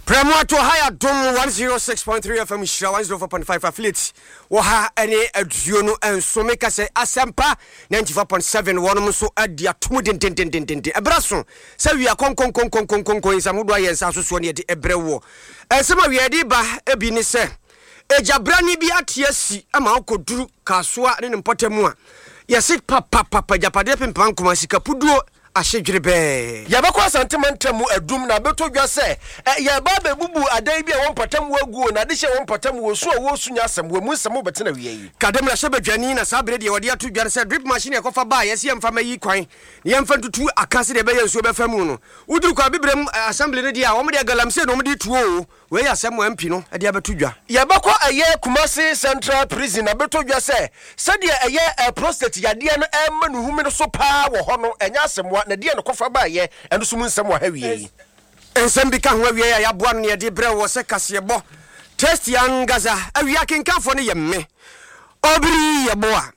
Premato higher dom 106.3 FM Shira 104.5 affiliates. Waha any adjuno and so make us say Asampa 94.7 one so adia tumudin. Abraso. So we are con is a mudwa yes assuani at Ebrewo. And some of the ba ebinise. Ejabrani bi atiesi ama okoduru kaswa ne mpotemua. Yesi papa japade pempan kuma sika puduo ashedwrebe yabakwa sentimental adum na beto dwa se ya ba bebubu adan bi won patam waguo na de hye won patam wo so wo sunya asem wo mu nsem betena wiei kadem la shebadwani na sabre de wode ato dware se drip machine e kofa ba yesi yemfa mayi kwan yemfa tutu akase de be yenso be famu no uduru kwa bibrem assembly ne dia wo de galamse no de tuo we ya asem MP no de abeto dwa yabakwa aye Kumasi Central Prison na beto dwa se de aye prostate yade no emanu humi no so pa wo ho no enya asem na dia no kofa ba ye eno so mu nsem wo ha wiei ensem bi ka ho wiei ya boa no ye de bre wo se kasebo test yangaza awia kenkafo ne yemme obri ye boa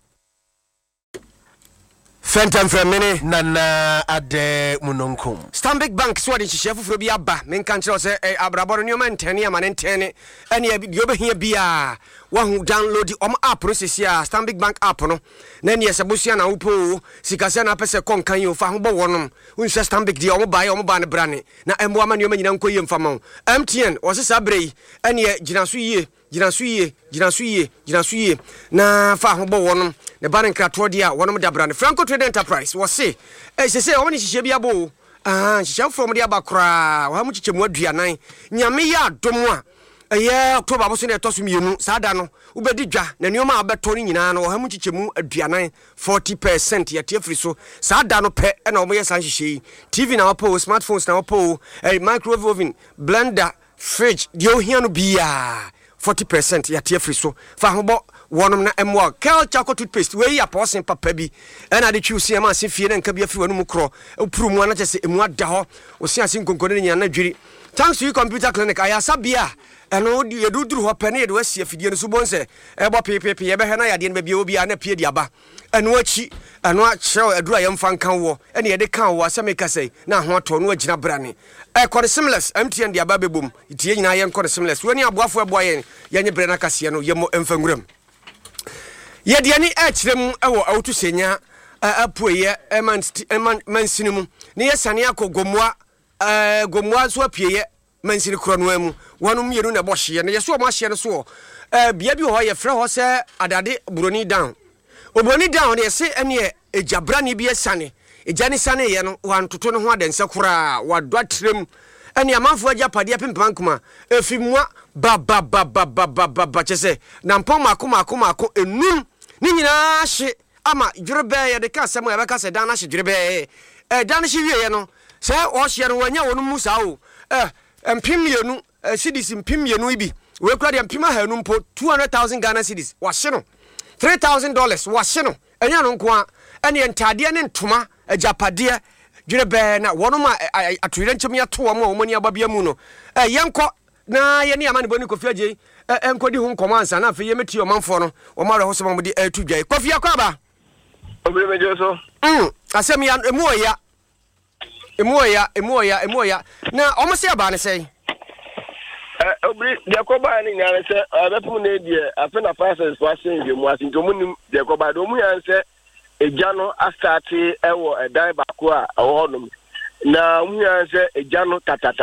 Fentam Fremene nana ade munonkum Stanbic Bank so de hihye foforo bi aba men kan kire se abraboro ne ma ntene ama ne ntene ene bi obehia bia wa hu download om app process ya Stanbic Bank app no na ne yesabosia na upo sikase na pese konkan yo fa ho bo wonom unhwe Stanbic di om ba ne brane na embo ama ne nyina nkoye mfama MTN wo se sabrei ene gina so yie na fa ho bo wonom ne banen krato dia wonom da brane Franco Trade Enterprise wo se se o ne hihye bia bo hihye from dia bakra wo ha mu chichemu aduanan nyame ya adom a October bo so ne toso mienu saada no ubedi dwa na nioma abeto ni nyina no wo ha mu chichemu aduanan 40% ya tiafri so saada no pe na o mo ye san hihye TV na opo smartphones na opo microwave oven blender fridge dio hia no bia 40% ya tiafri so fa ho bo wonom na emwa culture toothpaste we ya posen papa bi na de twiusi ma se fie na nka bi afri wanu mu kro opuru mu na chese emu ada ho o se ase nkonkone nya na dwiri thanks to computer clinic ayasa bia eno de duduru ho pene de wasie fidie no so bonse ebo pepepe ye behwe na yade no bia obi na pie diaba eno achi eno a chew adura ye mfa nkan wo ene ye de kan wo asemeka sei na ho ato no agina brane kore seamless MTN de aba bebom itie nyina ye kore seamless wani aboafo eboa ye nye bre na kase no ye mo emfa nguram yediani echirem ewo awutu senya apueye mansinimu ne yesane akogomwa gomwa so apieye mansini krono amu wanu mienu na bohye ne yeso mo ahye no so bia bi ho ye frɛ ho se adade buroni down obroni down ne se ene ejabrani bi esane ejani sane ye no wantoto no ho adense kora wadwatrem ene amanfo ajapade apempam kuma efimwa ba chese na mpom mako enum ni nyina hye ama dwurebe ye de ka asem ya beka se dan na hye dwurebe dan hye wie ye no se o hye no wanya wonu musa o mpimienu cedis mpimienu ibi we kura de mpima hanu mpo 200,000 Ghana cedis wa hye no $3,000 wa hye no enya no nko a ene ntade ne ntoma ajapade dwurebe na wonu ma atoyire nchim ya to wo mani ababia mu no yenko na ye ne amane boni Kofi Agye enkodi hu nkomansa na afi ye meti o manfo no o mare ho so mamudi atu dwai Kofi akwaba obere mejo so asem ya emoya na o mo se aba ne sei obere de akwaba ni nyane se abepu na edie afi na passes wasen je mu asin to munim de akwaba do mu yan se eja no astarte ewo edan bako a ewo nom na mu yan se eja no tata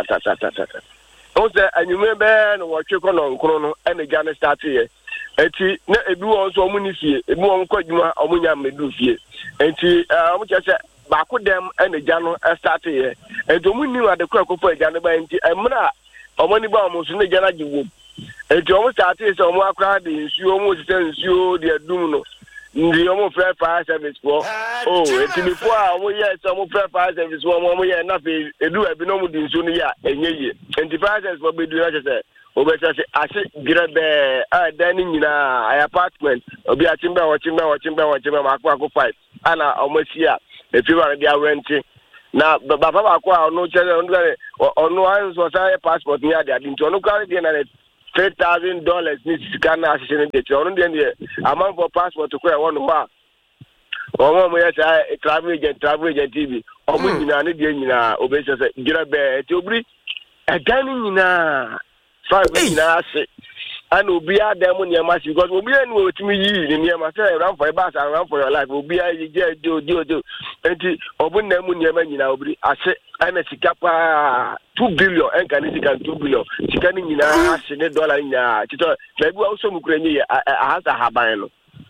Onse anyume be no wotwe kono nkro no ene gane start ye enti na ebi won so omu ni fie ebi won kwadwuma omu nya medu fie enti omu chese ba ko dem ene gane start ye enti omu ni wade kwa kopo gane ba enti emra omu ni ba omu so ne gane giwo enti omu start ye so omu akra de nsuo omu site nsuo de adum no ndi omu free fire service for enti before omu ye so omu free fire service for omu ye na fe edu abi no mu di nsuo no ya enyeye enti fire service for bedu na chese obeta se ase grebe dan nyina ay apartment obi achimba makwa 5 ana omosia efiwa dia rent na baba makwa no chese onu anso say passport ni ade adi nto no kwari dia na $3,000 ni sikana asese de ono de amount for passport ko e wonu ha omo mo yesa travel agent TV omo nyina ne de nyina obesa se grebe ti obri Again, five ase. And obi adam near mass because obi no to me near myself run for a bus and run for your life. Obi do. And obun nemu near me now obi ase and a sikapa 2 billion and can 2 billion. Chicani in a dollar in a chito. Maybe also Ukraine has a habano.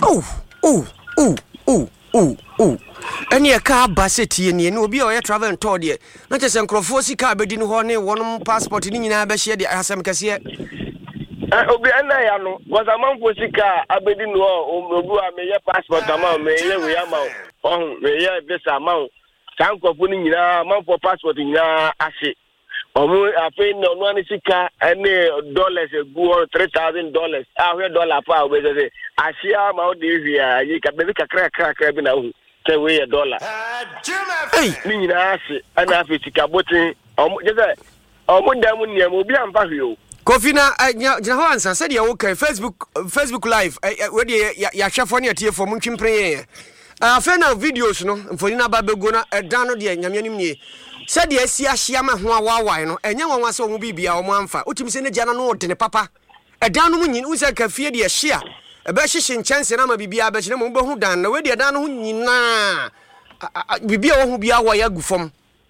Any a car basset in no be or travel and told ye. Not just a crofossi car, but didn't one passport in Abashia, the Assam Cassia. Obi ya no was a man for sika abedi no ogu me ye passport amount me ye we amount me ye visa amount sanko funi nyina man for passport nyina ase omo afi no no ani sika ene dollars egu $3,000 ahwe dollar pa we say asia ma o de hia yi ka be kakra bi na hu say we ye dollar ni nyina ase ana afi sika botin omo je say omo dam niam obi amfa hwe Kofina jina ho ansa said ya okay Facebook live we ya hwefo ne atie fo muntwim pren afa na videos no mfoni na babego na edan no de nyamyanim nie said ya si ahia ma ho awawai no enye wonwa se omo bibia omo amfa otimi se ne jana no de ne papa edan no munyin usa kafie de hia ebe hyehye nchance na ma bibia ba kire mo behu dan na we de edan no ho nyina bibia wo ho bia wa ya gufom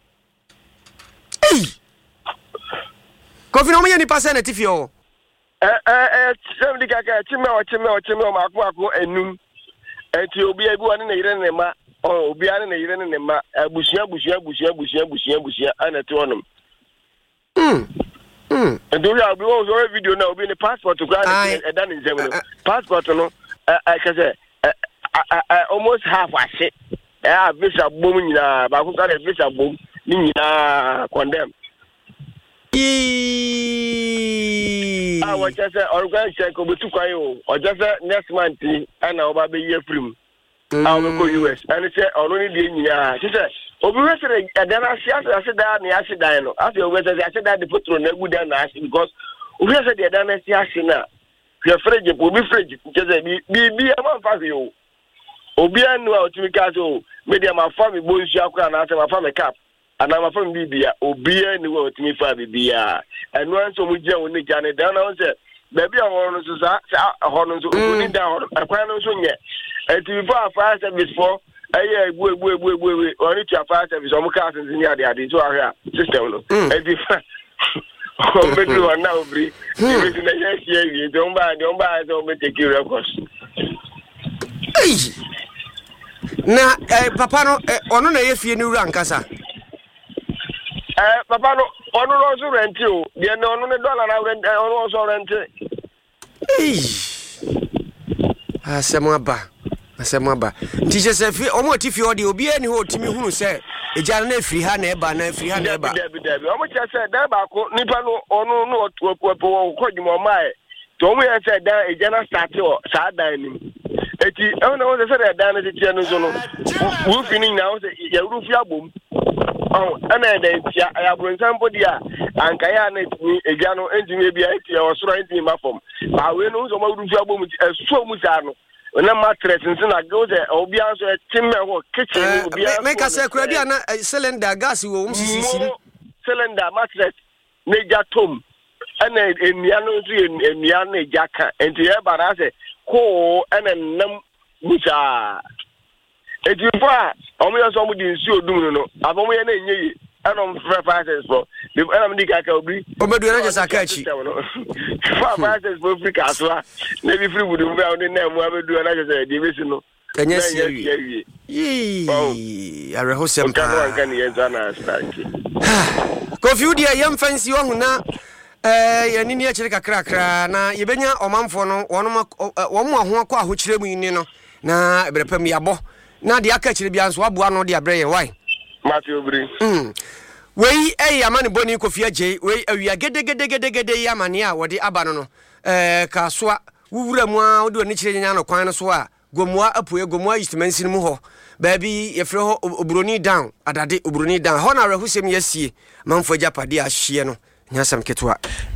Kofi no me ni pass na tifio somebody kaka chime o enum enti obi ebi woni na yire ne ma obi ane na yire ne ma abusia ana te onum endo ya obi wo video na obi ni passport ko ana e dan nzem no passport no kaze almost half ase visa bom nyina ba ko ka visa bom ni nyina condemn what just say organ check obetu kwai o or just next month and oba be year free I will go US and say only the nyina say obi we say edana ase da na ase dan no ase obi say ase da the putro na gu dan na ase because obi say the edana ase na your fridge obi fridge say bi am fa fi o obi anu a otimi ka so media ma fa me bo nsu akura na ase ma fa me cap ana ma from bibia obia ni wo timi fa bibia enu anso mu gya woni gya ne dan na won se baby a won so sa ho so oni dan ho akwa no so nye eti before fire service for aye egbu oni tia fire service o mu ka asenzi ni ade so ahwe a system no eti o bedu na obri eti na yes ye don ba so be take records na papa no ono na ye fie ni wura nkasa papa no ono so rent o de no ono ne dollar na rent ono so rent asemaba tije se fi omo ti fi odi obi ani ho timi hunu se eja na afiri ha na eba debi omo che se dan ba ko nipa no ono no opo ko djimo mai to omo ye se dan eja na start o sa dan ni eti ono no se dan na ti no so no wo fini na o se ya rufi abom ana da tia ya bronsan body a anka ya na timi eja no enjin bia tia osoro enjin mafom ba we no so ma rufi abom so mu sa no na mattress ntina go se obi an so timme ho kitchen obi an make say kredi na cylinder gas wo sisi cylinder mattress ne ja tom ana enua no so enua na ja ka enti e bara se ko ana nam bucha ejifo a omo yo so mo di nsi odum no abomo ye na enye ana mfra prices for ana mdi ka obi omedu na jesa ka chi fa prices for Africa so na bi free budu mba oni na mu abedu na jesa di besi no enye sie yi are ho sempa kan ye zana start Kofi yam fancy wo na ya nini ya chire kakrakra na yebenya omamfo no womo ho akọ ahochire mu ni no na ebrepam yabo na de aka chire bia nso aboa no de abreye why Matthew Obri wei amane boni Kofi agye wei awia gede yamane a wode aba no ka soa wuwura mu a wode oni chire nya no kwan no so a gomua apoe gomua istimansin mu ho baby yefre ho obroni down adade obroni down ho na rehusem yasie manfo japade ahye no nyasam ketwa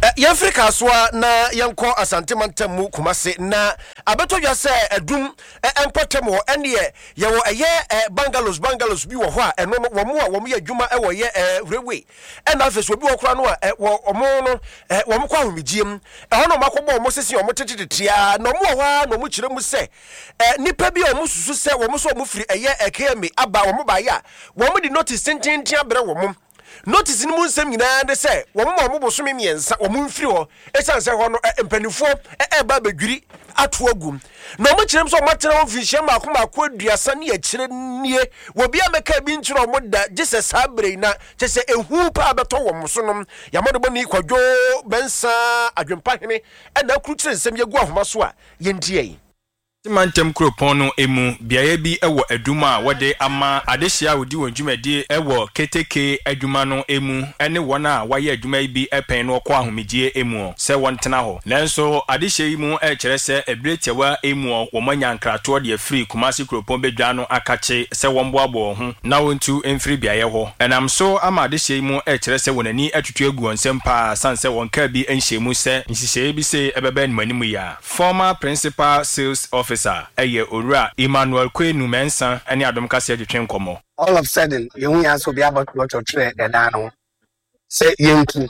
Africa soa na yanko asantemantamu kumase na abeto dwa se adum empotem ho ene ye wo bungalows bi wo ho a eno wo mo ye adwuma e wo ye railway and afeso bi wo kra no a wo mo no wo mo kwa homigiem ho no makobo mo sesi wo mo tetetetia no mo ho a no mo kire mu se nipa bi o mo susu se wo mo so mo firi ekemi aba wo mo ba ya wo mo di notice tintintia bere wo mo notice ni mu nsem nyina de se wo mo bosome miensa wo mo mfiri ho e chance ho no empanifo ba badwiri ato agum na mo kirem so mo tena ho fihye maako aduasa ne akire nie wo bia meka bi ntiro mo da Jesus abrei na chese ehu pa beto wo mo so no ya mo de boni kwadwo bensa adwempa hene na kru kire nsem yegu ahoma so a yentie Mantem kropon no emu biaye bi ewo aduma wode ama adehia wodi wondwumadi ewo keteke aduma no emu ene wona waye aduma bi epen no kwa ahomegye emu se wontena ho nanso adehia yi mu kire se ebretewa emu wo manya nkrato de free Kumasi kropon bedwa no akache se womboabo ho na wontu emfiri biaye ho enam so ama adehia yi mu kire se wonani atutu egu onsem pa sanse wonka bi enhyemu se nhihye bi se ebebe animanimu ya former principal sales officer Eye Ora Emmanuel Kwenu Mensa any Adam Kasia Chenkomo. All of a sudden, you also be about what your trade and I say Yankee.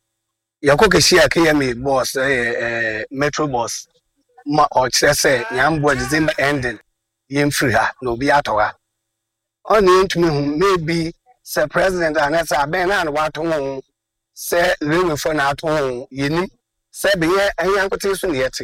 Yakokia KMA boss, Metro boss, or say, Yambo December ending, Yamfria, no be at all. Only to me who may be Sir President and as I been on what home, say, living for not home, you need, say, be here and young petition yet.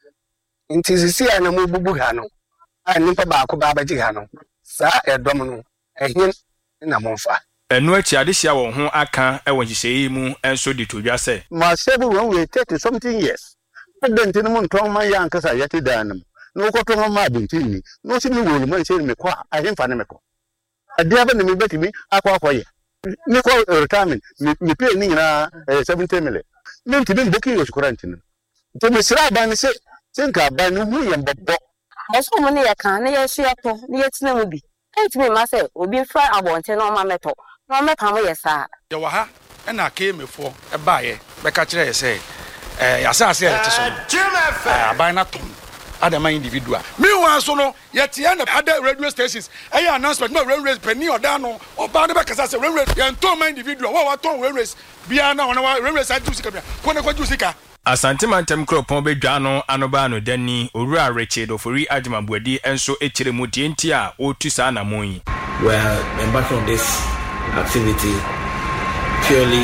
Inti sisi ana mu bubu ha no a nipa ba ko ba baji ha no sa edom no ehin na monfa enu achi adehia wo ho aka e wo hihye mu enso di todwa se ma sebu when we take something years adent no mo nton man ya nkasa yati danam no ko to ma adentini no si mi wolu man se me kwa ahemfa ne me ko adia ba ne me betimi akwa ye me ko retirement me pay ni na 70 million me nti be boki yo shukurantin to me sira ba ne se Tinka by no million bobo. Also, money I can't, yes, she up to the no be. Can't me myself, will be fry about 10 on my metal. No matter how yes, sir. Yawaha, and I came before a buyer, Becca say, as I said, by not other my individual. Meanwhile, so no, yet the end of other radio stations, I announcement no railways penny or down or bad back as I said, railways, and told my individual, what told railways, beyond our railways at Jusica, when I got Jusica. Asantemantam kropon bedwa no anoba no dani Owura Richard Ofori Ajimabuadi enso echire mu tienti a otu sa na monyi. Well, embarking on this activity purely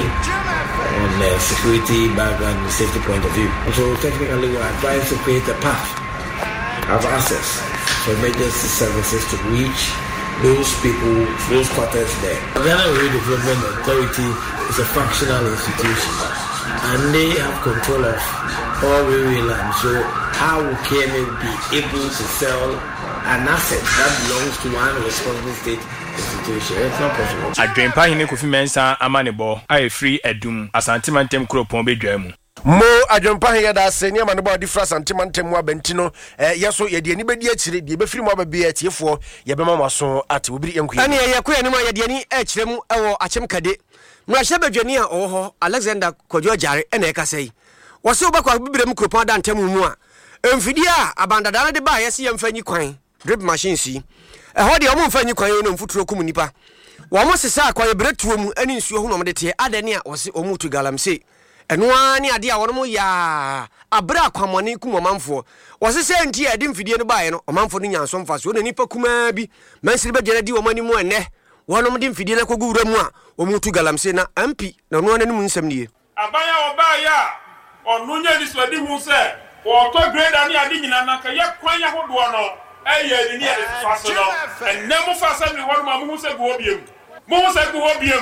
on the security background and safety point of view. So technically we are trying to create a path of access for emergency services to reach those people, those quarters there. The Ghana Railway Development Authority is a functional institution, and they have control of all railway land. So how can it be able to sell an asset that belongs to one responsible state institution? It's not possible. Adwempa hine Kofi Mensa amanebo aye free edum asantimantem kropon bedwa mu. Mo adwempa he da senya manebo di fra santimantem wa bentino yeso ye de ni bedi akire de be firi mo ba be atiefo ye be mama so ate obiri enku ani ye ko ani ma ye de ni akire mu ewo achem kade mu ahye badwani a oho Alexander Kodjo Jare ena ekasai wo se obakwa bibire mu kropon da ntem mu a emfidi a abandada de ba yesi yemfanyi kwan drip machine si ho de omo mfanyi kwan no mfuturo kum nipa wo mo sesa akwa ye bretuo mu ani nsuo hu no de te adani a wo se omu tu galamse eno ani ade a wono ya abra akwamone kum omanfo wo se se nti ade mfidie no baaye no omanfo no nyanso mfaso na nipa kuma bi mansiri begere di omani mu enne wono de mfidie na kogu wura mu a omutu galamse na MP na no ananim nsam nie abaya obaya onunya ni swadi hu se wo to grade ani ade nyina na ka ye kwan ya hodo no eye ni e faso no enemu fasa mi wono ma mu hu se go obiem mu hu se go obiem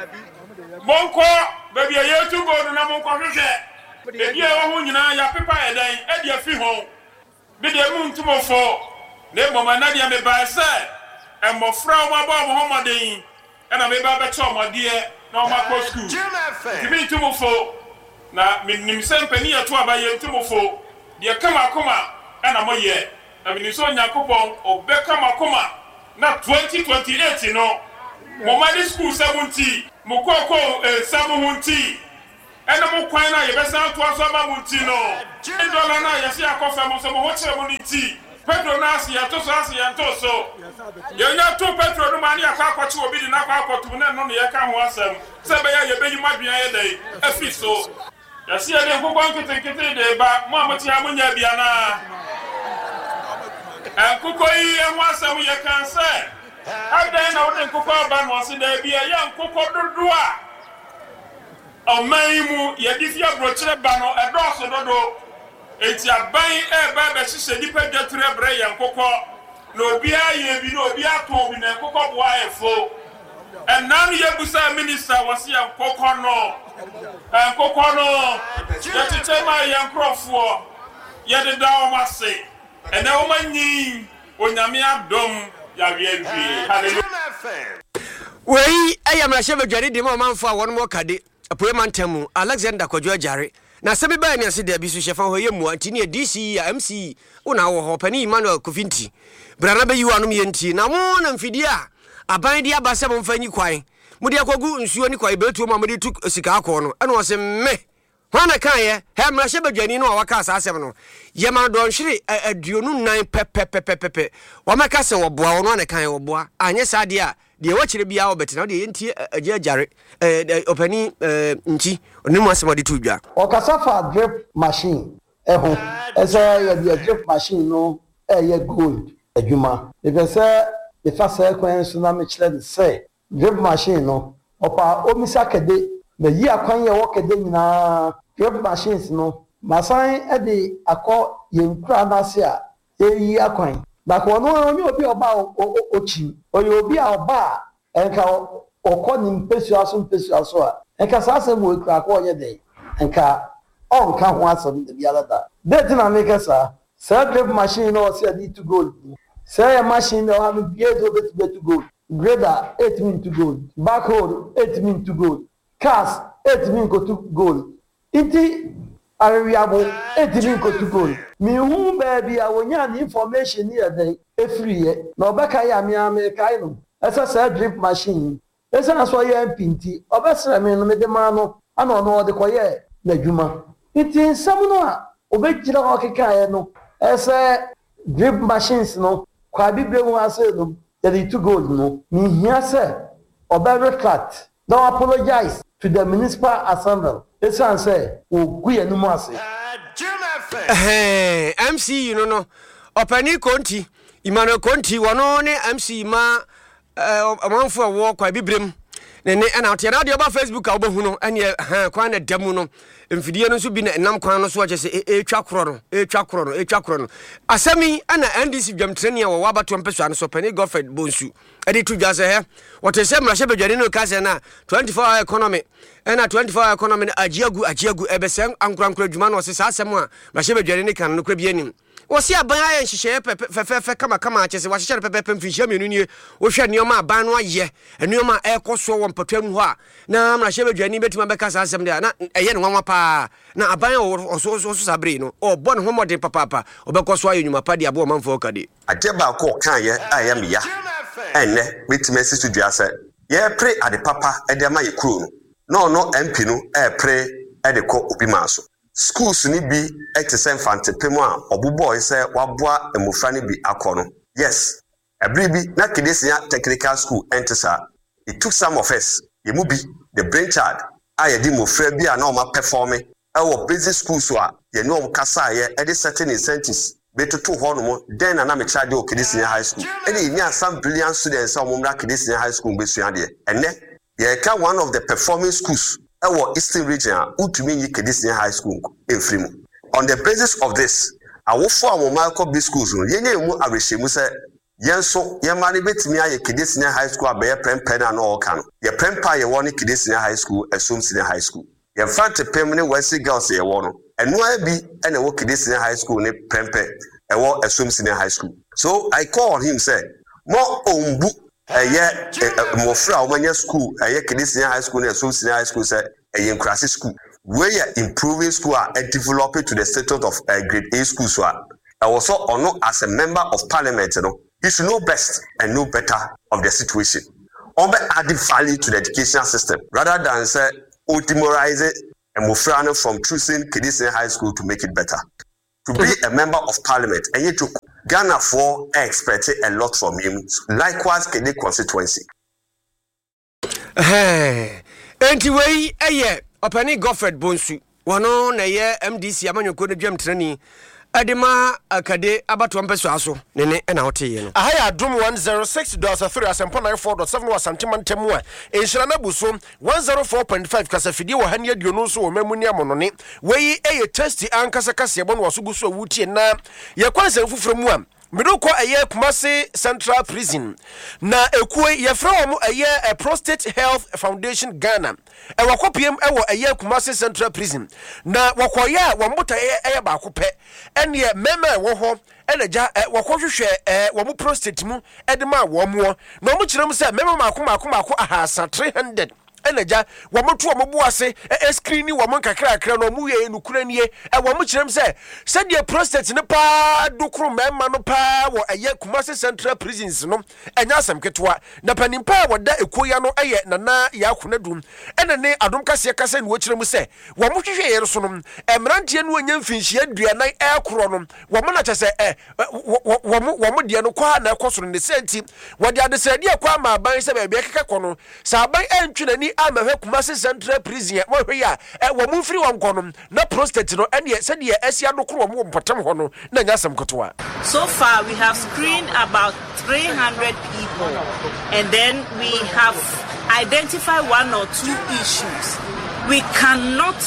monko baby ye tu go na monko hwehwe e dia wo hu nyina ya pepa edan e dia fi ho bi de mu ntumo fo ne mama na dia me ba se e mofra o ma ba mo homoden e na me ba be cho modie na o ma ko school ti bi ntumo fo na minim sempani ya to abaye ntumo fo de kama koma e na moye na bi ni so nyakopon o be kama koma na 2028 no mo ma di school 70 mukoko samu hunti ɛna mo kwan na yɛbɛsan to aso ama mo nti no $10 na yɛsi akɔfa mo so mo ho kyerɛ mo ni ti Pedro na asi yɛto so asi yɛnto so yɛnya to Pedro no ma ne akɔakɔkye obi di na akɔakɔto na no ne yɛka ho asɛm sɛ bɛyɛ yɛbɛyi madua yɛ dai afi so yɛsi yɛde nkokɔ nketenkete de ba mo a mo tia mo nya bia na nkokɔ yi ɛho asɛm yɛka sɛ adan na wode nkokɔ ba no ɔse da bia yɛ nkokɔ dodo a ɔman mu yɛde fi aborɔkyerɛ ba no ɛdɔɔso dodo enti aban ɛba bɛhyehyɛ nipa dwature brɛ yɛ nkokɔ na obiara yɛ bi na obiara to bi na nkokɔ boa ɛfo ɛna no yɛbusa minister wɔse yɛ nkokɔ no yɛtete ma yɛ nkurɔfoɔ yɛde da wɔn ase ɛnɛ wɔn anyi onyame adom yɛawie hallelujah wei ɛyɛ mmarahyɛ badware de ma ɔmanfo a wɔnom wɔkade apoe mantamu Alexander Kwadwo Agyare na sɛ mebaa ne ase da bi so hyɛfa hɔ yɛ mua nti ne DC a MC wona wɔ hɔ pani Emmanuel Kofinti brana bɛyi wanom yɛ nti na mo na mfidie a aban de aba sɛ momfa nyi kwan mode akɔgu nsuo ne kwae bɛtuo ma mode tu sika akɔ no ɛna ɔsɛ me hwana kaeɛ hɛ mmarahyɛ badwani no a waka saa asɛm no yɛma dɔnhwere aduonu nan pɛpɛpɛpɛpɛ wɔmɛka sɛ wɔboa ɔno ana kaeɛ wɔboa anyɛ saa deɛ a deɛ wɔkyerɛ biara wɔbɛtena wo deɛ yɛntie agye Agyare ɔpani nti ɔne mu asɛm ɔde to dwa ɔkasa fa drip machine ɛho ɛsɛ yɛde drip machine no ɛyɛ gold adwuma ɛfɛ sɛ ɛfa sɛ kwan so na mekyerɛ ne sɛ drip machine no ɔpa omisa kɛde na yi akwan yɛ wɔ kɛde nyinaa drip machines no masan ɛde akɔ yɛn kura n'ase a yɛyi akwan bako ɔno onye obi ɔba ɔkyi ɔyɛ obi a ɔba a ɛnka ɔkɔ ne mpesua so a ɛnka saa asɛm wɔ ekura akɔ ɔnyɛ dɛ ɛnka ɔnka ho asɛm de biara da date na meka saa drip machine no ɔsɛ ɛde to gold sɛ yɛ machine na ɔha no bie do bɛtu gold grader 8 min to gold backhoe 8 min to gold cars 8 min to gold iti ariabo 8 min to gold mi hu baabi a wonya ne information ni yɛde efiriye na ɔbɛka yɛ ame kai no ɛsɛ sɛ drip machine ɛsɛ na so yɛ mpinti ɔbɛsrɛ me no mede ma no ana ɔno ɔde kɔyɛ n'adwuma iti nsɛm no a ɔbɛgyina hɔ kekaeɛ no ɛsɛ drip machines no kwa bibre hu ase no yɛde to gold no mihia sɛ ɔbɛretract na apologize to the municipal assembly ɛsiane sɛ ɔgu yɛ no mu ase MC no ɔpani Konti Emmanuel Konti wɔno ne MC ma ɔmanfo a wɔ kwa bibrem ne ɛna ɔte na de ɔba Facebook a wobɛhu no ɛne kwan na damu no mfidie no nso bi na ɛnam kwan no so ɔkyɛ sɛ ɛtwa korɔ no asɛmi ɛna NDC dwamtrani a wɔwɔ abato mpɛsua no so pani Godfred Bonsu ɛde to dwa sɛ hɛ wɔte sɛ mmarahyɛ badwani no ka sɛ na 24-hour economy ɛna 24-hour economy no agyeagu ɛbɛsɛ ankorankora adwuma no ɔsɛ saa asɛm a mmarahyɛ badwani no ka no kora bi anim wɔsi aban ayɛ nhyehyɛ fɛfɛfɛ kama akyɛ sɛ wɔhyehyɛ no pɛpɛpɛ mfinhyia mmienu nie wɔhwɛ nneɛma aban no ayɛ nneɛma a ɛkɔ soɔ wɔ mpatwa mu hɔ a na mmarahyɛ badwani bɛtumi bɛka saa asɛm deɛ na ɛyɛ ne nwanwa paa na aban a ɔso sa bere no ɔbɔ ne ho mmɔden papaapa ɔbɛkɔ so ayɛ nnwuma pa de aboɔ ɔmanfoɔ ka de adeɛ baako ɔkaeɛ a ɛyɛ meya ɛnnɛ bɛtumi asi so dua sɛ yɛpere ade papa ɛde ama yɛ kuro no na ɔno MP no ɛpere ɛde kɔ obi maa so schools ni bi ɛte sɛ mfantepem a ɔbobɔɔ sɛ waboa mmofra no bi akɔ no yes ɛbere bi na Kedesia Technical School ɛnte saa it took some of us yɛmu bi the brainchild a yɛde mmofra bi a na ɔma performe ɛwɔ basic schools so a yɛne ɔm kasaeɛ ɛde certain incentives bɛtoto hɔ no mo den na mekyerɛ de Kedesia High School ɛne yɛnya some brilliant students a ɔmomra Kedesia High School bɛsua deɛ ɛnɛ yɛka one of the performing schools ɛwɔ Eastern region utumi yi Kedesia High School ɛmfiri mu on the basis of this awofo a mo malco b schools no yenye mu arehyemu sɛ yenso yɛma ne betimi ayɛ Kedesia High School abɛyɛ prempɛ na ɔka no yɛ prempa yɛ wɔ ne Kedesia High School Esum Senior High School yɛ fante pem ne Wesley Girls yɛ wɔ no ɛnoa bi ɛna wɔ Kedesia High School ne prempɛ ɛwɔ Esum Senior High School so I call on him say mo ombu ɛyɛ mofra a ɔmanya school ɛyɛ Kedesia High School ne Esum Senior High School sɛ ɛyɛ nkrase school we are improving school and developing to the status of grade A school so also ono as a member of parliament he should know best and know better of the situation on be add value to the educational system rather than say demoralize Mufrano from choosing Kedisen High School to make it better. To be a member of parliament, and yet to Ghana for expected a lot from him. Likewise, Kede constituency. Anyway, Opani Goffred Bonsu, one on a year MDC Amanyoko de Jam Training. Adema akade abatu ampeso aso nene na hote ye no ahaya drum 106.3 asempo94.7 wasantima ntemu a enhyira na buso 104.5 kasafidie wo hane aduonu so wo mamuni amonone weyi eye testi ankasa kase ebo no wasoguso wutie na ye kwanse fufure mu a Midoko aye Kumasi Central Prison na ekue yefra omo aye Prostate Health Foundation Ghana e wakopiem ewo aye Kumasi Central Prison na wakoya wambota aye ba kope ene mema wo ho eneja wakohwehwe wo prostate mu edema wo mo na omo kirem se mema mako ahasa 300 eneja wamoto omobuase screen wamo kakrakra no mu ye nukuranie wamo kirem se de prostate ne pa dokuru mema no pa wo aye Kumasi Central Prisons no enya asem ketwa na panimpa woda ekoya no aye nana ya konadum enene adom kase kase ne wo kirem se wamo hwehwe ye so no emrantie no anya mfinhia aduanan ekoro no wamo na chese wamo de no kwa na ekosoro ne senti wode adesade akwa ma ban se ba bia keka kono sa ban antwinani amahwe Kumasi Central Prison wo hwe ya wo mfiri wankono na prostate no ene se de asia dokoro wo mpatam ho no na nyasem kotoa. So far we have screened about 300 people and then we have identified one or two issues. We cannot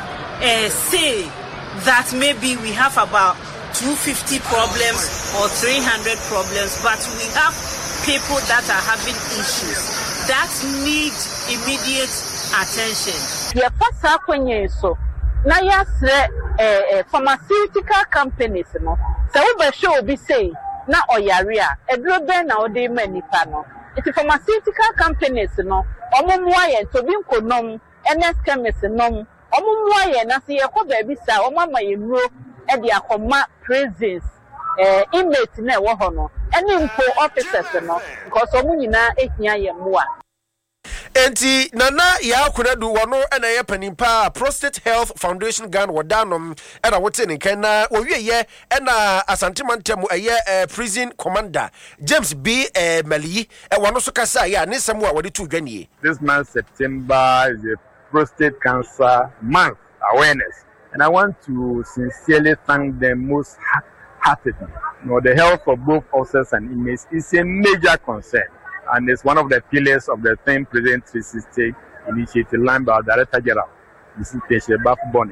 say that maybe we have about 250 problems or 300 problems, but we have people that are having issues that need immediate attention. Yeah, pasa kwenye so na yasre pharmaceutical companies no se wo be show bi say na oyare a edro ben na ode manipa no it pharmaceutical companies no omumwa ye to bi nkonom ns chemist nom omumwa ye na se ye ko ba bi sa omama ye nuro e de akoma prisons inmate na wo ho no ene mpo officers no because omunyina ehia ye moa. Enti nana ya kunadu wano ena ye panimpa Prostate Health Foundation Ghana wadanom ena wote ne kan na owie ye ena asantemantemu eye prison commander James B Mali wano so kasa ya ne samu a wode to dwanie. This month September is a prostate cancer month awareness, and I want to sincerely thank them most heartedly. The health of both officers and inmates is a major concern, and it's one of the pillars of the 10th President 360 initiative line by Director General, Mr. Sheba Bonnet.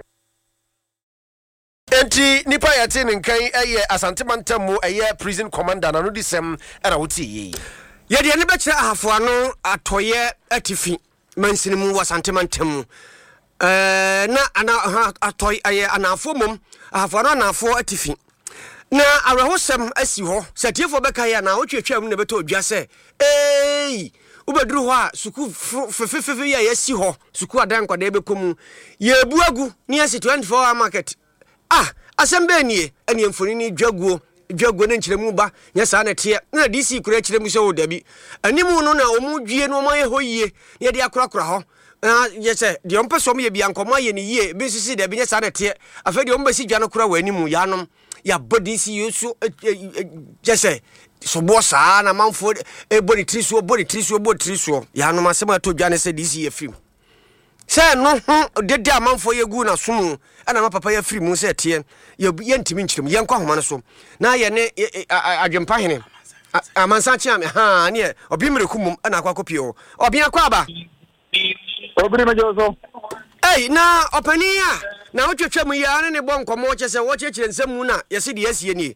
Enti nipa yate nkan eye asantemantemu eye prison commander na no disem era woti yi. Ye de ne be kire ahafo ano atoye atifi mansinimu wasantemantemu na ana atoy aye anafo mum ahafo ano anafo atifi na arahosem asi ho satiefo beka ya na otwetwam ne beto odwa se ubeduru ho a suku fefefe ya yasi ho suku adan kwada bekomu ye buagu ni asi 24 hour market asembe nie ene mfoni ni dwaguo ne nkyeremu ba nya sa na tie na DC kura kyeremu se wo dabi animu no na omudwie no maye hoyie ye de akorakora ho yese de ompeso me ye bia nkomo ye ni ye bi sisi dabi nya sa na tie afa de ombasi dwa no kora wa animu yanom ya body si yesu jese so bossa na manfo body trisuo ya no masema to dwane se disi ye film se no dede amanfo ye gu na sumu ana ma papa ya film se tie ye ntimi nkirim ye nkwa homa no so na ye ne adwempa hene amansa chia me ne obi mrekum ana akwa kopio obi akwa ba obiri mejoso na opania na otwetwam ya ne bo nkomo che se wo chechire nsemu na yesi de yasie ni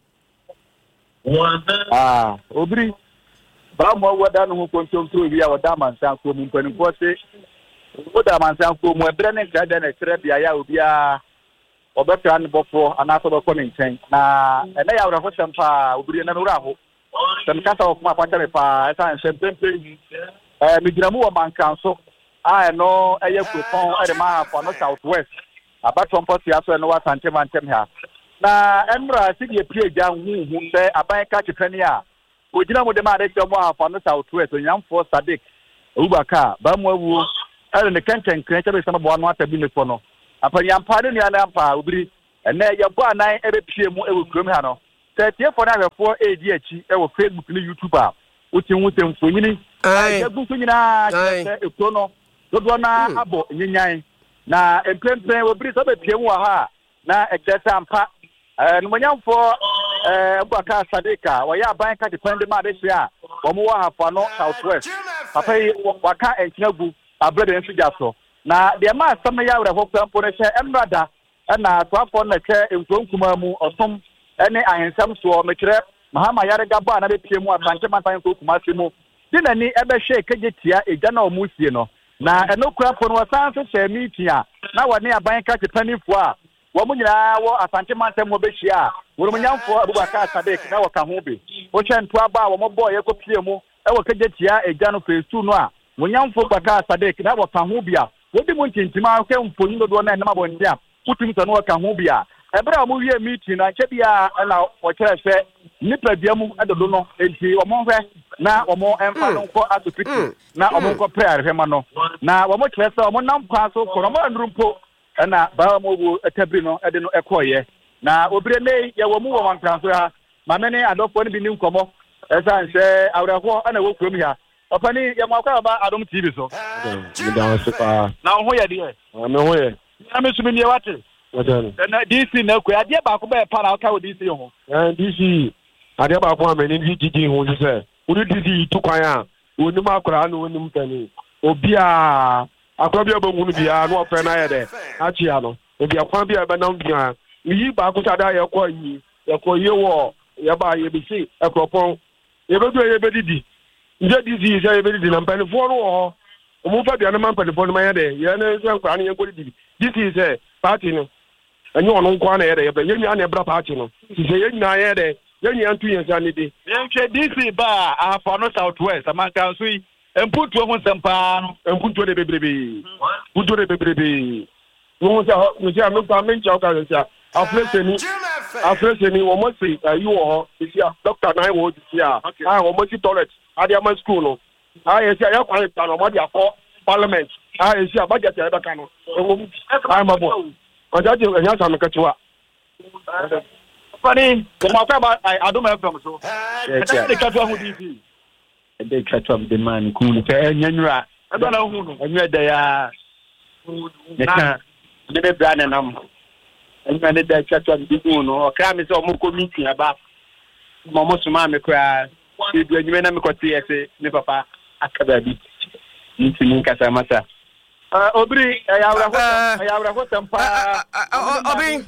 obiri ba mo wada no ho kontontro wi a wada mansan ko mu mpanimfo se wada mansan ko mu ebre ne grada na kire bia ya obi a obetra ne bofo anaso be kono nchen na ene ya wura hotem pa obiri na wura ho tem kasa of ma kwanta me pa esa nshempempe mi giramu wo mankanso no eye kupon ma for no southwest abatom posi aso no wasantem ha na emra sidi epieja hu se aban ka chepani a ogina mo de ma de mo afa no southwest onyamfo sadik ubaka ba mo awu ne kenten kren chebe sama bo no atabi ne fo no apanyampa no nua na mpa obiri ene yebo anan ebepie mu ewo kurom ha no tie for na hwefo edi achi ewo Facebook ni YouTube a uti nwute mfonyini yagu so nyina ekro no dodo na abo nyenyan na empempe obiri so bepie mu ha na eketa mpa no manyamfo Baka Sadeka waya ban ka depend ma de sia omo wa hafa no Southwest papa yi waka enchinagu abrede nsu jaso na de ma asam ya wura hokwa mpo ne hye emrada na twafo na hye entonkuma mu otom ene ahensam so mekire mahama yare gaba na be pie mu asante mantan ko kuma semu dinani ebe hye kegetia eja na omusie no na enokura po no wasanse hye mitia na wone aban ka dependifo a wo munyina wo asante mantan mo be hye Wurumanyamfo Abubakar Sadek na waka ho bi. Wo kyentu aba wo mobo ye kopie mu e wo kegetia eja no phase 2 no a Munyamfo Abubakar Sadek na waka ho bi a wodi mu ntintima ke mfonyi do na enama bondia kutum so no waka ho bi a ebra mu wie meeting na che bia na wo kire se nipa bia mu adodo no enti wo mo hwe na wo mo emfa no ko asopiti na wo mo ko prayer hwema no na wo mo kire se wo mo nam kwa so ko mo andrumpo na ba mo bu etabri no ede no ekoye na obire ne ya wo mu wo mankanso ha mamene adofo ne bi ni nkomo esa nse awreho ana wo kurom ha opani ya mwakwa ba adom TV so na ho ye de me ho ye na me sumi ne wate na DC na ku ade ba ko ba pa na ka wo DC ho DC ade ba ko ameni DD ho se uri DD to kwan a woni makora na woni mtani obi a akwa bi abongu bia no ofe na ye de achi ya no obi akwa bi aba na bia yi ba ko sada ye ko ye wo ye ba ye bi si ekropon ye be do ye be didi nje didi se ye be didi na mpani fo no ho o mu fa bia na mpani fo no ma ye de ye na se nkwa na ye ko didi didi se party no enye ono nkwa na ye de ye be ye nya na bra party no se ye nya ye de ye nya ntu ye sa ni de ye nche didi ba afa no Southwest amanka so yi emputu ho sempa no emputu de bebrebe putu de bebrebe no se anu pa mencha o ka se Afreseni wo mo si you wo isia doctor na wo isia wo mo si toilet adiama school no isia ya kwa ta no mo dia for parliament isia budget ya baka no wo mabo oja je enya sa me kachiwa fani ko ma fa ba adoma FM so de kachiwa hu DC de kachiwa de man ku no fe enyanura e ba na hu no enye da ya na ne be brand na mo ena ne da chatwa bigu no okra me so mo committee aba mo suma me kra edu anyime na me kwati ese ne papa akaba bi ntini kasa mata obri ya wra ko tampa obi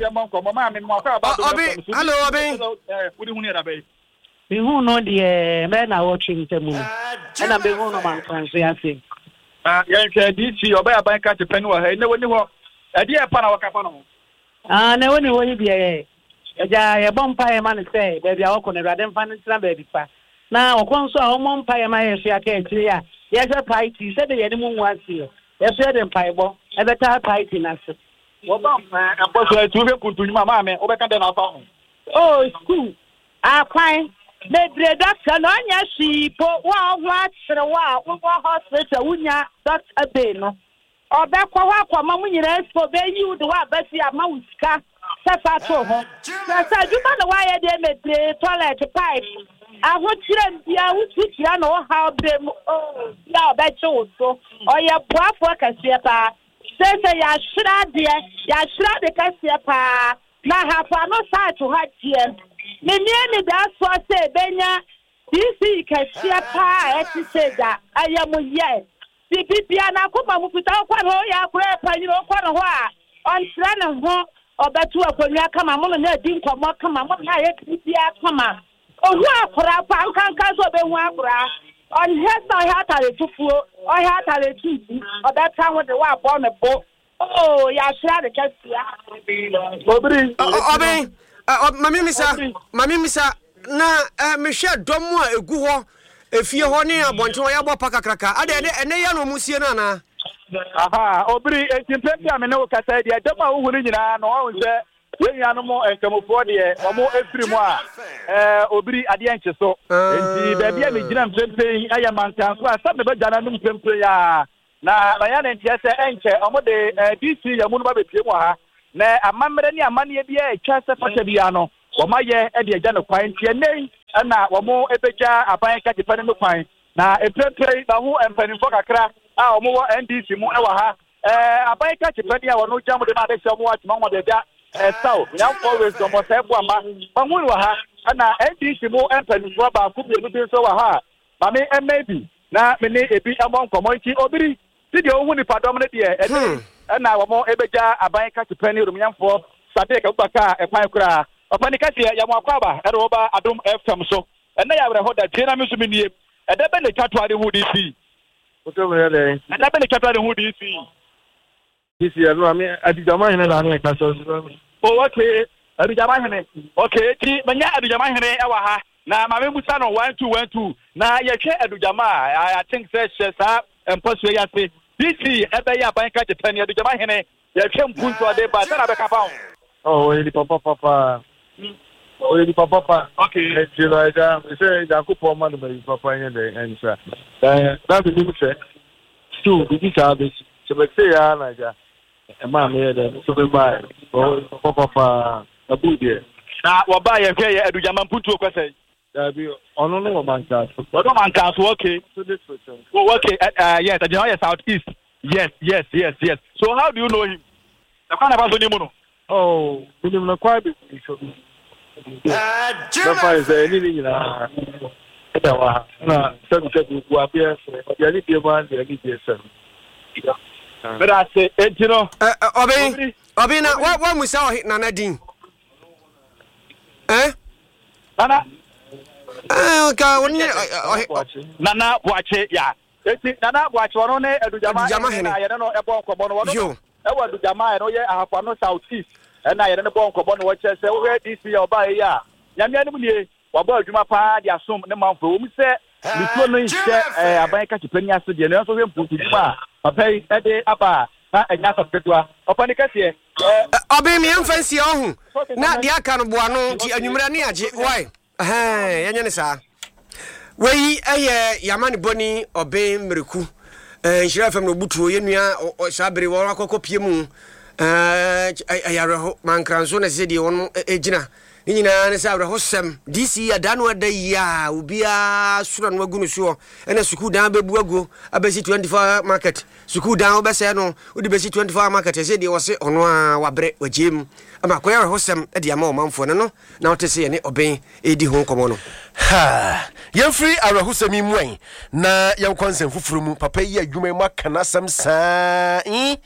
hello obi udi hunu era be mi hu no de me na watching temu ena be hu no man transo yase ya nke DC oba ya ban ka te penu wa he ne woni ho ade e pa na waka no na woni wo bi e ja ye bompa e man say baby a woko na rade mfa ntina baby pa na okon so a wo mompa e ma ye so aka etiri ya ye se party se de ye ni mu nwasi ye so de mpa e bo e beta party na so wo bompa abo so etu be kuntu ma me wo be ka de na fa ho oh school akwan the doctor no nya shi po wa chere wa wo hospital wunya doctor be no obekwa kwa mamu nyira expo be you the wa besi ama usika sefa to ho sa juma na wa ye de metre toilet pipe aho kire mbia wutu kira na o ha brem oh ya obeche so oye boafo kase pa se ya shira de kase pa na ha pa no sa to ha tie me ni da so se benya DC kase pa eti se da ayamu ye Bibia na kuma mu fita kwa no ya kura panyi no kwa no a on tra na ho obatu akwanya kama mo na di nkomo kama mo na ye bibia kama ohu akura pa nkanka so be hu akura on hesa ya tare tufuo o ya tare tuti obeta ho de wa bo me bo oh ya shira de kasia obri mami misa na me hwe dom a egu ho efie ho ne abonte ho ya bo pakakraka ade ene ya no musie na na aha obri entimpempi amene wo kasa dia dama wo hunu nyina no wo nse yenya no mo enkamofo de omo efiri mu a obri ade enche so enti baabi a me gina mpempe aya mankan so a sabe ba jana no mpempe ya na ya na ntia se enche omode DC ya mu no ba bepie mu ha na amamre ni amane bia etwa se fata bia no womaye e de agya no kwan tie nei na womo ebeja aban ka jepa no kwan na eprepre ba hu empanifo kakra a womo wo NDC mu e wa ha aban ka jepa dia wono jamu de ma de se mo atuma mo de da so ya always do mo se bu ama ba hu wa ha na NDC mu empanifo ba ku bi bi so wa ha ba me maybe na me ne ebi amon komonti obiri ti de ohu ni padom ne de na womo ebeja aban ka jepa ni rumyamfo sade ka baka e kwan kura opani kasi ya mwakwaba ero oba adom FM so ena ya were hoda tina mi so minie ede be ne twatwade hu DC oto me le ede be ne twatwade hu DC ya no ami adijama hene na na ka so o okay adijama hene okay ti manya adijama hene e wa ha na ma me musa no 1212 na ye hwe adijama I think say sa emposo ya se DC ebe ya ban ka jetani adijama hene ye hwe mpunto ade ba na be ka fa oh eli papa oh eli papa okay you know that say da ko po man be papa yen dey answer that be me say two be service so be say ya na ja e ma me dey so be buy oh papa abu dey na wo ba ye hwe ye adujama mputu ko say da bi ono no manka so okay so this question oh okay yes the southeast yes so how do you know him the kind of person you know oh bilim na kwa bi so Jimmy is anything na wa na sabu ku abia so ya ni bi ma ya ni bi so but I say you know obi na wa musa na nadin nana ka woni nana boache ya eti nana boache wono ne adujama na ye no ebo nkobo no wono e wa adujama no ye ahakwa no southeast na ye ne bo nkobo no wo che se wo DC ya oba ye ya nyamia ne mu nie wa bo adwuma pa dia som ne manfo wo mu se bituo no nche aban ka chipani ase de ne so hwe mputu ma papa e de aba na enya sapetwa opani kase obi mi emfansi ohun na dia aka no boa no ti anwumra ne age why yanya ne sa wei eye yamane boni obe mreku nhira fam no butuo yenua sabere wo akokopie mu ayareho mankranso na se de wono ejina nyina ne sabere hosem DC ya danu adai ya ubia sura no agu no so ena suku dan bebu agu abesi 24 market suku dan obese no udi besi 24 market se de wo se ono a wabre wagem ama koyare hosem e de ama o manfo no na wotese ne oben edi ho komo no ha yemfri arahusemi mwen na yankonsem fufuru mu papa yi adwuma mu akana sam saa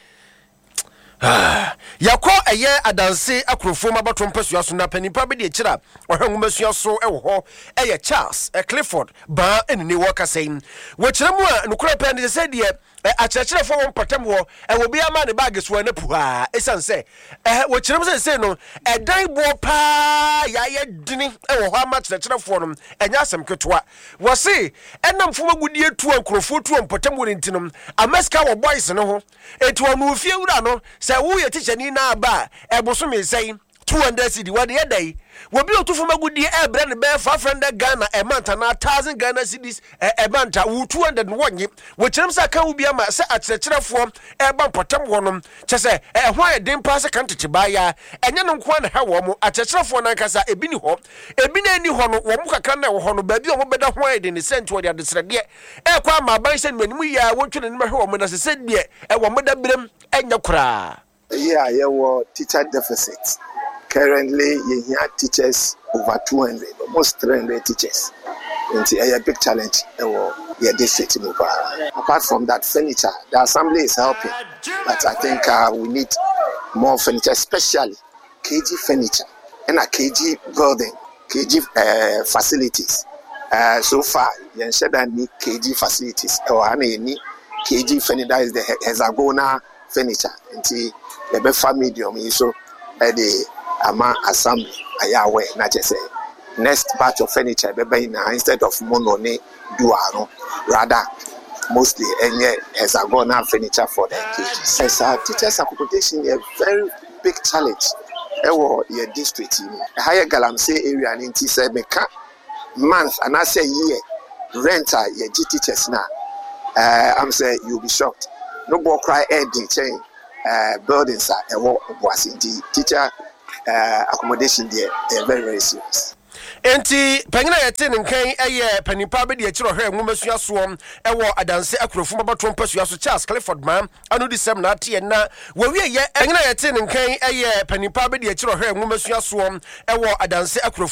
yakọ eye adanse akrofo mabato mpasua so na panipa be de kira ohwenwumasua so ewo ho eye Charles Clifford ba enini wakasen wo kire mu a nukura pe ne se de akyerɛkyerɛ fo won patam ho wo bia ma ne bag so na puha esanse wo kire mu se no edan bo pa ya ye dini wo ho ama kyerɛkyerɛ fo no enya asem ketwa wo se enam fo magudie tu akrofo tu patam wo ntinom amaska wo boys no ho etu onu fie wura no se wo ye teacher ni na ba eboso me sei 200 cedi wade ye dai wo bi otu fo magudie ebre ne be 500 Ghana e manta na 1000 Ghana cedis e manta wo 200 wonye wo kyerem sa ka wo bia ma se akyerɛkyerɛfo e ba potam wonom kyese ho aye den pa se kantete ba ya enye no nko na ha wo mo akyerɛkyerɛfo na nkasa ebi ni ho ebi na ni ho no wo mo kaka na wo ho no ba bi wo beda ho aye den sent wo de adesrede e kwa ma ban se nmanimu ya wo twene ne mahwe wo mo na se de e wo mo da brem enya kura yeah your teacher deficit. Currently, you hear teachers over 200, almost 300 teachers. It's a big challenge in district. Apart from that, furniture, the assembly is helping, but I think we need more furniture, especially KG furniture and a KG building, KG facilities. So far, you said that need KG facilities or any KG furniture is the hexagonal furniture. The better medium is so the ama assembly ayawe na say next batch of furniture be na instead of mono ne duaro rather mostly any hexagonal furniture for the kids. Teachers accommodation is a very big challenge ewo your district higher galamsey area in nti say meka month and I say year renter your teachers now I'm say you'll be shocked no bo cry ending chain buildings are was indeed teacher accommodation there very very serious. Enti panyina yete nkan eye panipa be de akiro hwe nwumasua soom ewo adanse akurofo babato mpasua so Charles Clifford man anu di sem na ate na wawie ye panyina yete nkan eye panipa be de akiro hwe nwumasua soom ewo adanse akurofo